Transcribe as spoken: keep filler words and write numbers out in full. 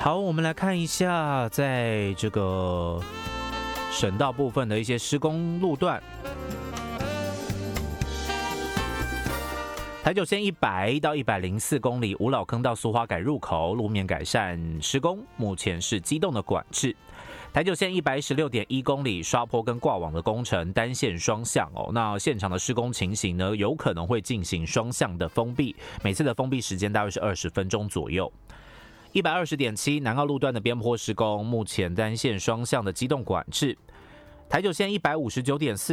好，我们来看一下，在这个省道部分的一些施工路段。台九线一百到一百零四公里，五老坑到苏花改入口路面改善施工，目前是机动的管制。台九线一百一十六点一公里，刷坡跟挂网的工程单线双向哦。那现场的施工情形呢，有可能会进行双向的封闭，每次的封闭时间大约是二十分钟左右。一百二十点七南澳路段的边坡施工，目前单线双向的机动管制。台九线一百五十九点四